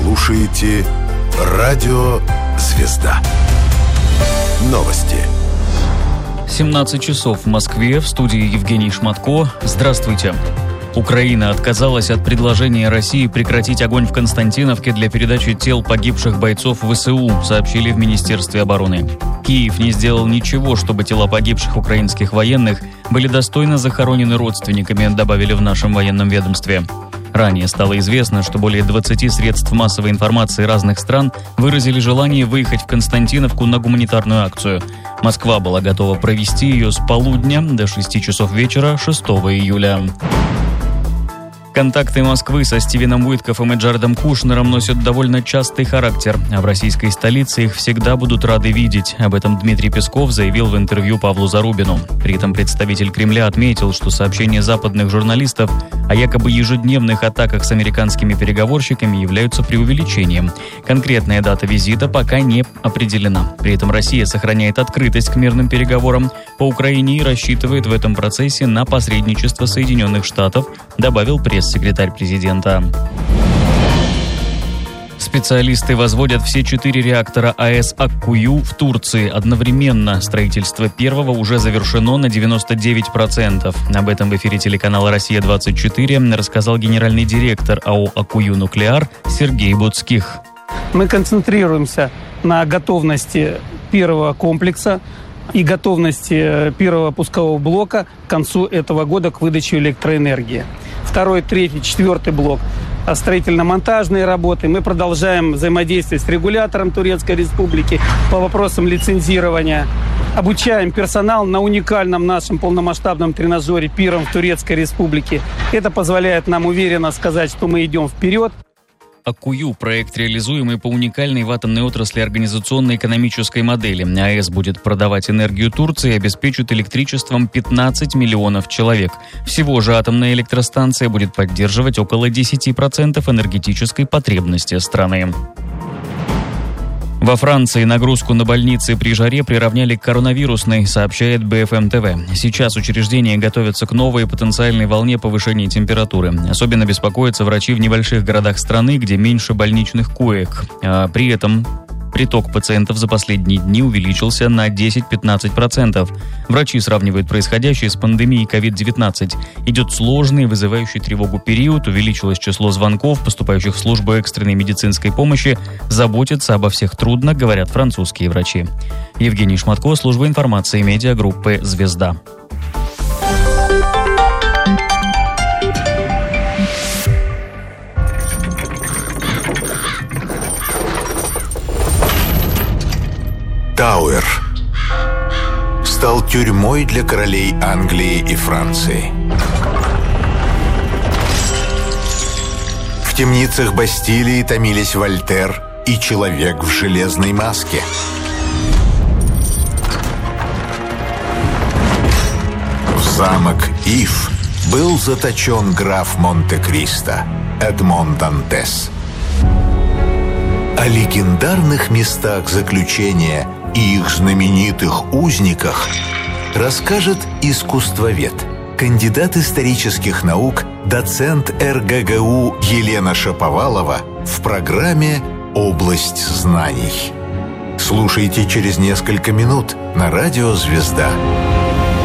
слушаете Радио «Звезда». Новости. 17 часов в Москве. В студии Евгений Шматко. Здравствуйте. Украина отказалась от предложения России прекратить огонь в Константиновке для передачи тел погибших бойцов ВСУ, сообщили в Министерстве обороны. Киев не сделал ничего, чтобы тела погибших украинских военных были достойно захоронены родственниками, добавили в нашем военном ведомстве. Ранее стало известно, что более 20 средств массовой информации разных стран выразили желание выехать в Константиновку на гуманитарную акцию. Москва была готова провести ее с полудня до 6 часов вечера 6 июля. Контакты Москвы со Стивеном Уиткоффом и Джаредом Кушнером носят довольно частый характер, а в российской столице их всегда будут рады видеть. Об этом Дмитрий Песков заявил в интервью Павлу Зарубину. При этом представитель Кремля отметил, что сообщения западных журналистов о якобы ежедневных атаках с американскими переговорщиками являются преувеличением. Конкретная дата визита пока не определена. При этом Россия сохраняет открытость к мирным переговорам по Украине и рассчитывает в этом процессе на посредничество Соединенных Штатов, добавил пресс-секретарь президента. Специалисты возводят все 4 реактора АЭС Аккую в Турции одновременно. Строительство первого уже завершено на 99%. Об этом в эфире телеканала «Россия-24» рассказал генеральный директор АО «Аккую Нуклеар» Сергей Буцких. Мы концентрируемся на готовности первого комплекса и готовности первого пускового блока к концу этого года к выдаче электроэнергии. Второй, третий, четвертый блок – строительно-монтажные работы. Мы продолжаем взаимодействие с регулятором Турецкой Республики по вопросам лицензирования. Обучаем персонал на уникальном нашем полномасштабном тренажере «Пиром» в Турецкой Республике. Это позволяет нам уверенно сказать, что мы идем вперед. Аккую – проект, реализуемый по уникальной в атомной отрасли организационно-экономической модели. АЭС будет продавать энергию Турции и обеспечит электричеством 15 миллионов человек. Всего же атомная электростанция будет поддерживать около 10% энергетической потребности страны. Во Франции нагрузку на больницы при жаре приравняли к коронавирусной, сообщает БФМ ТВ. Сейчас учреждения готовятся к новой потенциальной волне повышения температуры. Особенно беспокоятся врачи в небольших городах страны, где меньше больничных коек. При этом приток пациентов за последние дни увеличился на 10-15%. Врачи сравнивают происходящее с пандемией COVID-19. Идет сложный, вызывающий тревогу период, увеличилось число звонков, поступающих в службу экстренной медицинской помощи. Заботиться обо всех трудно, говорят французские врачи. Евгений Шматко, служба информации медиагруппы «Звезда». Тауэр стал тюрьмой для королей Англии и Франции. В темницах Бастилии томились Вольтер и человек в железной маске. В замок Ив был заточен граф Монте-Кристо Эдмон Дантес. О легендарных местах заключения и их знаменитых узниках расскажет искусствовед, кандидат исторических наук, доцент РГГУ Елена Шаповалова в программе «Область знаний». Слушайте через несколько минут на радио «Звезда».